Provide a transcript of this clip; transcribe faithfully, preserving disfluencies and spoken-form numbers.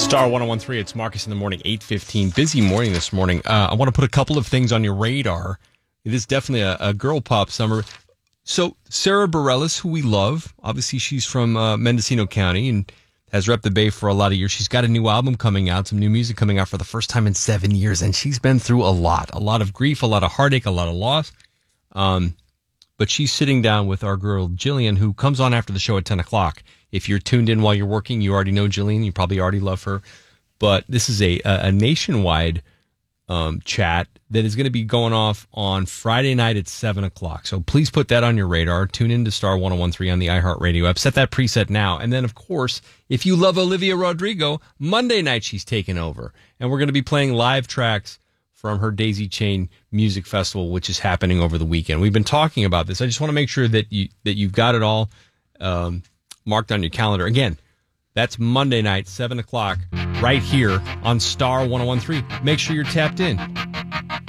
Star one oh one three, it's Marcus in the morning, eight fifteen. Busy morning this morning. Uh, I want to put a couple of things on your radar. It is definitely a, a girl pop summer. So Sarah Bareilles, who we love, obviously she's from uh, Mendocino County and has repped the Bay for a lot of years. She's got a new album coming out, some new music coming out for the first time in seven years, and she's been through a lot. A lot of grief, a lot of heartache, a lot of loss. Um, but she's sitting down with our girl Jillian, who comes on after the show at ten o'clock. If you're tuned in while you're working, you already know Jillian. You probably already love her. But this is a, a, a nationwide um, chat that is going to be going off on Friday night at seven o'clock. So please put that on your radar. Tune in to Star one oh one three on the iHeartRadio app. Set that preset now. And then, of course, if you love Olivia Rodrigo, Monday night she's taking over. And we're going to be playing live tracks from her Daisy Chain Music Festival, which is happening over the weekend. We've been talking about this. I just want to make sure that, you, that you've got it all um, marked on your calendar. Again, that's Monday night, seven o'clock, right here on Star one oh one three. Make sure you're tapped in.